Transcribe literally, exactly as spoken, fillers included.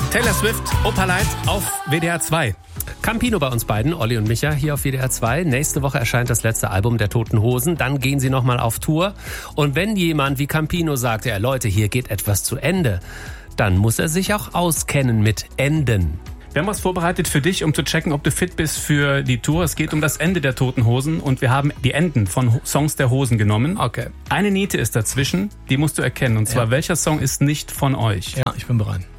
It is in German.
Taylor Swift, Opalite auf W D R zwei. Campino bei uns beiden, Olli und Micha, hier auf W D R zwei. Nächste Woche erscheint das letzte Album der Toten Hosen. Dann gehen sie nochmal auf Tour. Und wenn jemand wie Campino sagt, ja Leute, hier geht etwas zu Ende, dann muss er sich auch auskennen mit Enden. Wir haben was vorbereitet für dich, um zu checken, ob du fit bist für die Tour. Es geht um das Ende der Toten Hosen und wir haben die Enden von Songs der Hosen genommen. Okay. Eine Niete ist dazwischen, die musst du erkennen. Und zwar, ja. welcher Song ist nicht von euch? Ja, ich bin bereit.